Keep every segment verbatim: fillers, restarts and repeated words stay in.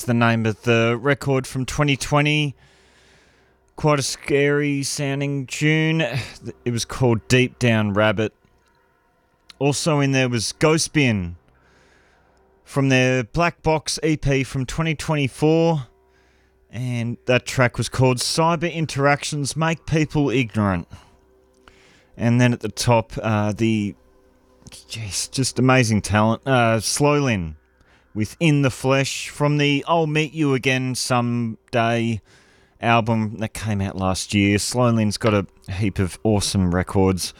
the name of the record from twenty twenty. Quite a scary sounding tune. It was called Deep Down Rabbit. Also in there was Ghost Bin from their Black Box E P from twenty twenty-four. And that track was called Cyber Interactions Make People Ignorant. And then at the top, uh, the jeez, just amazing talent, uh, Slowlin with In the Flesh from the I'll Meet You Again Someday album that came out last year. Slowlin's got a heap of awesome records.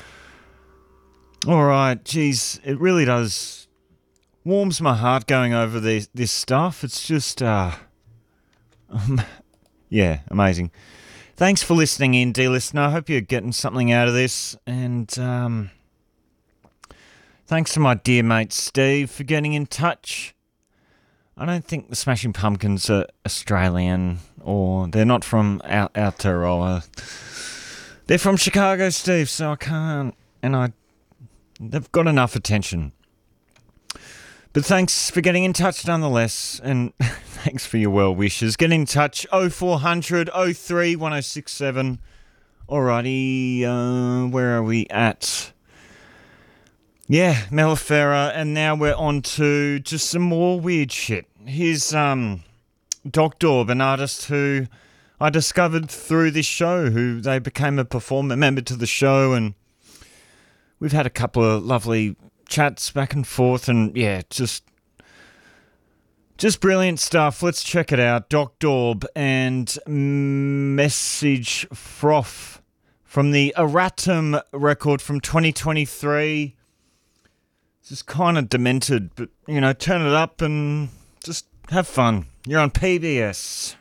Alright, geez, it really does warms my heart going over this, this stuff. It's just, uh, um, yeah, amazing. Thanks for listening in, dear listener. I hope you're getting something out of this. And um, thanks to my dear mate Steve for getting in touch. I don't think the Smashing Pumpkins are Australian, or they're not from out Aotearoa. They're from Chicago, Steve, so I can't, and I, they've got enough attention. But thanks for getting in touch nonetheless, and thanks for your well wishes. Get in touch, oh four hundred oh three one oh six seven. Alrighty, uh, where are we at? Yeah, Mellifera, and now we're on to just some more weird shit. Here's um, Doc Daub, an artist who I discovered through this show, who they became a performer member to the show, and we've had a couple of lovely chats back and forth, and yeah, just just brilliant stuff. Let's check it out. Doc Daub and Message Froth from the Erratum record from twenty twenty-three. Just kind of demented, but, you know, turn it up and just have fun. You're on P B S.